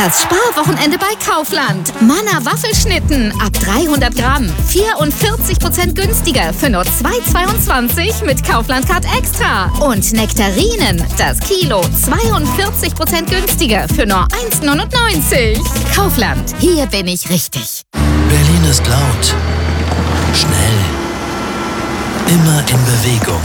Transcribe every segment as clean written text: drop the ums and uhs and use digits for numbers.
Das Sparwochenende bei Kaufland. Manna Waffelschnitten ab 300 Gramm. 44% günstiger für nur 2,22 mit Kaufland Card Extra. Und Nektarinen, das Kilo 42% günstiger für nur 1,99. Kaufland, hier bin ich richtig. Berlin ist laut, schnell, immer in Bewegung.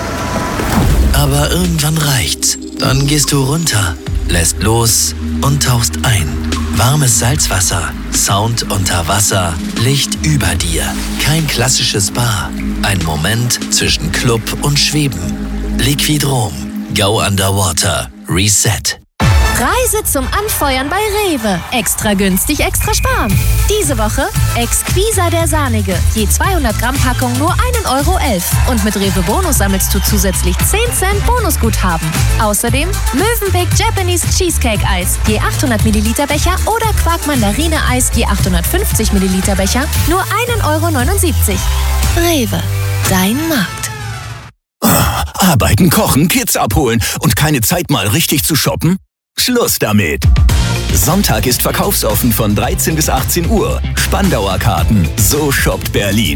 Aber irgendwann reicht's. Dann gehst du runter, lässt los und tauchst ein. Warmes Salzwasser, Sound unter Wasser, Licht über dir. Kein klassisches Spa. Ein Moment zwischen Club und Schweben. Liquidrom. Go Underwater. Reset. Reise zum Anfeuern bei Rewe. Extra günstig, extra sparen. Diese Woche Exquisa der Sahnige. Je 200 Gramm Packung nur 1,11 €. Und mit Rewe Bonus sammelst du zusätzlich 10 Cent Bonusguthaben. Außerdem Mövenpick Japanese Cheesecake Eis. Je 800 Milliliter Becher oder Quark Mandarine Eis. Je 850 Milliliter Becher. Nur 1,79 €. Rewe. Dein Markt. Arbeiten, kochen, Kids abholen und keine Zeit mal richtig zu shoppen? Schluss damit! Sonntag ist verkaufsoffen von 13 bis 18 Uhr. Spandauer Karten. So shoppt Berlin.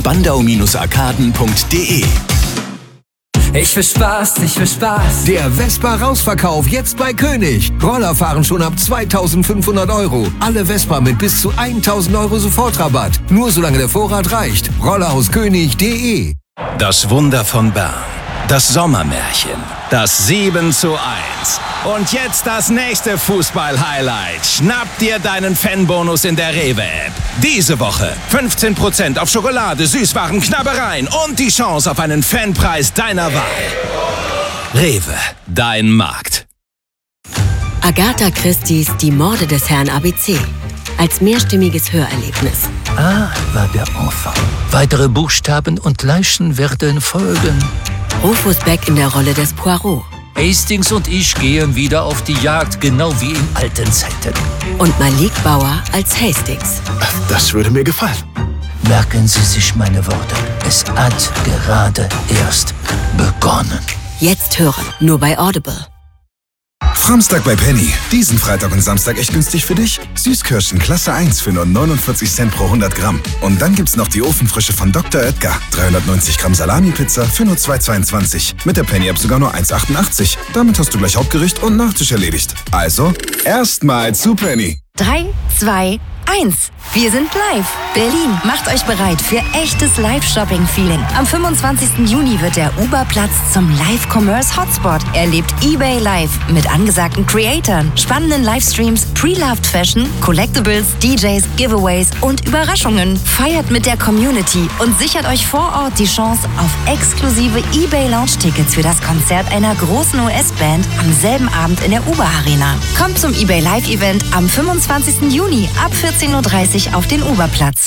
Spandau-arkaden.de. Ich will Spaß, ich will Spaß. Der Vespa-Rausverkauf jetzt bei König. Roller fahren schon ab 2.500 €. Alle Vespa mit bis zu 1.000 € Sofortrabatt. Nur solange der Vorrat reicht. Rollerhauskönig.de. Das Wunder von Bern. Das Sommermärchen. Das 7:1. Und jetzt das nächste Fußball-Highlight. Schnapp dir deinen Fanbonus in der Rewe-App. Diese Woche 15% auf Schokolade, Süßwaren, Knabbereien und die Chance auf einen Fanpreis deiner Wahl. Rewe, dein Markt. Agatha Christie's Die Morde des Herrn ABC. Als mehrstimmiges Hörerlebnis. A war der Anfang. Weitere Buchstaben und Leichen werden folgen. Rufus Beck in der Rolle des Poirot. Hastings und ich gehen wieder auf die Jagd, genau wie in alten Zeiten. Und Malik Bauer als Hastings. Das würde mir gefallen. Merken Sie sich meine Worte. Es hat gerade erst begonnen. Jetzt hören, nur bei Audible. Samstag bei Penny. Diesen Freitag und Samstag echt günstig für dich? Süßkirschen Klasse 1 für nur 49 Cent pro 100 Gramm. Und dann gibt's noch die Ofenfrische von Dr. Oetker. 390 Gramm Salami-Pizza für nur 2,22. Mit der Penny-App sogar nur 1,88. Damit hast du gleich Hauptgericht und Nachtisch erledigt. Also, erstmal zu Penny. 3, 2, 1. Wir sind live. Berlin, macht euch bereit für echtes Live-Shopping-Feeling. Am 25. Juni wird der Uber-Platz zum Live-Commerce-Hotspot. Erlebt eBay Live mit angesagten Creatoren, spannenden Livestreams, Pre-Loved Fashion, Collectibles, DJs, Giveaways und Überraschungen. Feiert mit der Community und sichert euch vor Ort die Chance auf exklusive eBay-Lounge-Tickets für das Konzert einer großen US-Band am selben Abend in der Uber-Arena. Kommt zum eBay Live-Event am 25. Juni ab 14:30 Uhr auf den Uberplatz.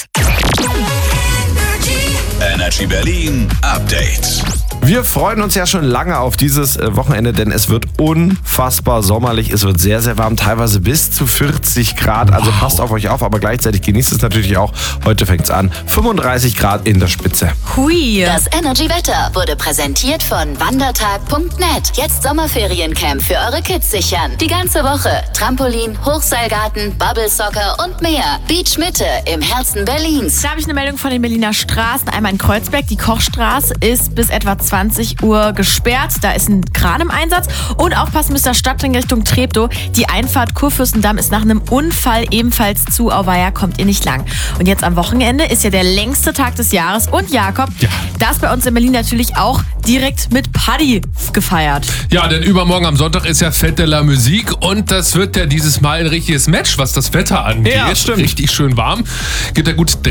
Energy Berlin Update. Wir freuen uns ja schon lange auf dieses Wochenende, denn es wird unfassbar sommerlich. Es wird sehr, sehr warm, teilweise bis zu 40 Grad. Also passt auf euch auf, aber gleichzeitig genießt es natürlich auch. Heute fängt es an. 35 Grad in der Spitze. Hui. Das Energy-Wetter wurde präsentiert von Wandertag.net. Jetzt Sommerferiencamp für eure Kids sichern. Die ganze Woche. Trampolin, Hochseilgarten, Bubble Soccer und mehr. Beach Mitte im Herzen Berlins. Da habe ich eine Meldung von den Berliner Straßen. Einmal in Kreuzberg. Die Kochstraße ist bis etwa 20 Uhr gesperrt. Da ist ein Kran im Einsatz. Und aufpassen müsst ihr Stadtring Richtung Treptow. Die Einfahrt Kurfürstendamm ist nach einem Unfall ebenfalls zu. Auweia, kommt ihr nicht lang. Und jetzt am Wochenende ist ja der längste Tag des Jahres. Und Jakob, das bei uns in Berlin natürlich auch direkt mit Paddy gefeiert. Ja, denn übermorgen am Sonntag ist ja Fête de la Musique. Und das wird ja dieses Mal ein richtiges Match, was das Wetter angeht. Ja, stimmt. Richtig schön warm. Gibt ja gut